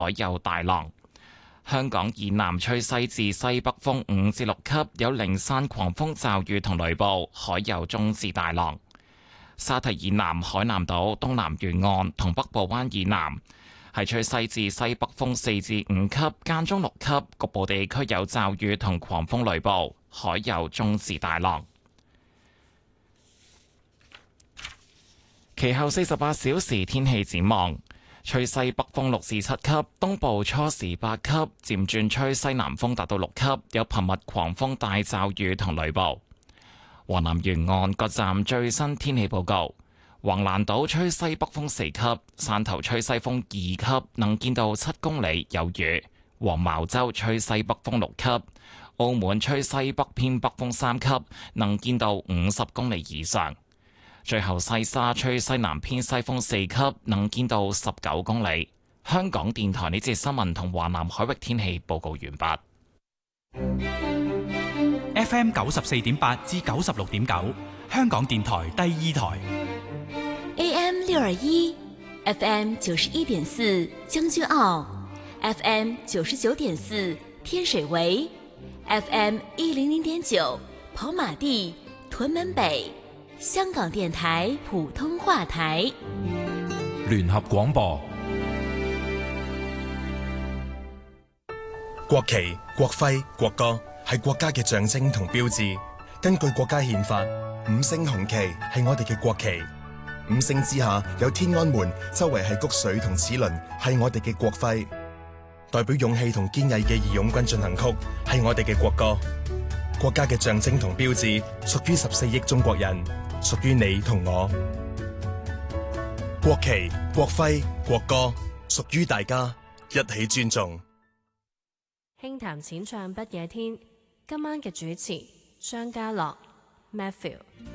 海有大浪。香港以南吹西至西北風5至6級，有零散狂風驟雨同雷暴，海有中至大浪。沙堤以南海南島東南沿岸同北部灣以南係吹西至西北風4至5級，間中6級，局部地區有驟雨同狂風雷暴，海有中至大浪。其後48小時天氣展望。吹西北風6至7級，東部初時8級，漸轉吹西南風達到6級，有頻密狂風大驟雨同雷暴。華南沿岸各站最新天氣報告：橫瀾島吹西北風4級，汕頭吹西風2級，能見度7公里，有雨；黃茅洲吹西北風6級，澳門吹西北偏北風3級，能見度50公里以上。最後西沙吹西南偏西風4級，能見度19公里。香港電台呢節新聞同華南海域天氣報告完畢。 FM 94.8至96.9，香港電台第二台。 AM 621 FM 91.4將軍澳 FM 99.4天水圍 FM 100.9跑馬地屯門北。香港電台普通話台聯合廣播。 國旗、國徽、國歌係國家嘅象徵同標誌。根據國家憲法，5星紅旗係我哋嘅國旗。5星之下有天安門，周圍係穀穗同齒輪，係我哋嘅國徽。代表勇氣同堅毅嘅義勇軍進行曲係我哋嘅國歌。國家嘅象徵同標誌屬於14億中國人，屬於你同我。國旗、國徽、國歌屬於大家，一起尊重。 輕談淺唱不夜天，今晚嘅主持張家樂 Matthew。